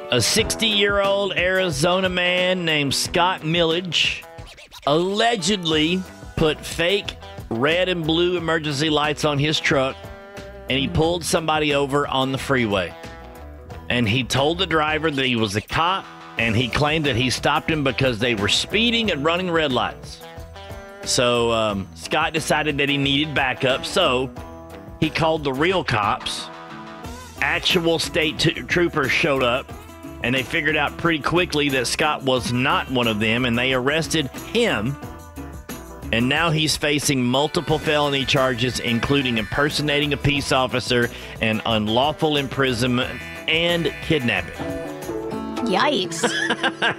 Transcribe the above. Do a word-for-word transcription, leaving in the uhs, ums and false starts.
A sixty-year-old Arizona man named Scott Millage allegedly put fake red and blue emergency lights on his truck, and he pulled somebody over on the freeway. And he told the driver that he was a cop, and he claimed that he stopped him because they were speeding and running red lights. So um, Scott decided that he needed backup, so he called the real cops. Actual state t- troopers showed up, and they figured out pretty quickly that Scott was not one of them, and they arrested him. And now he's facing multiple felony charges, including impersonating a peace officer and unlawful imprisonment and kidnapping. Yikes.